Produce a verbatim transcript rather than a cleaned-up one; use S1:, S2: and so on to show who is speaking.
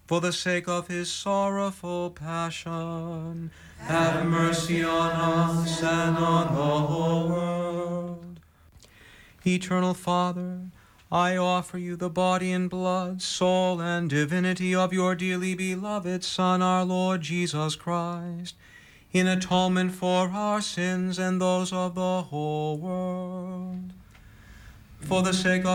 S1: For the sake of his sorrowful passion, have mercy on us and on the whole world. Eternal Father, I offer you the body and blood, soul, and divinity of your dearly beloved Son, our Lord Jesus Christ, in atonement for our sins and those of the whole world. For the sake of